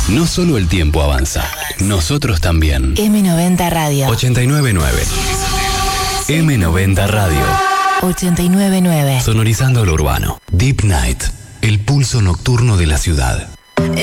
No solo el tiempo avanza, nosotros también. M90 Radio. 899. M90 Radio. 899. Sonorizando lo urbano. Deep Night, el pulso nocturno de la ciudad.